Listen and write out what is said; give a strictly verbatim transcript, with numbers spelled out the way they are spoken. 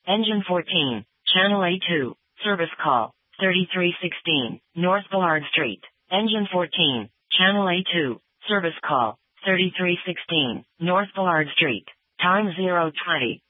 Engine fourteen, Channel A two, service call, thirty-three sixteen, North Bullard Street. Engine fourteen, Channel A two, service call, thirty-three sixteen, North Bullard Street. Time zero twenty.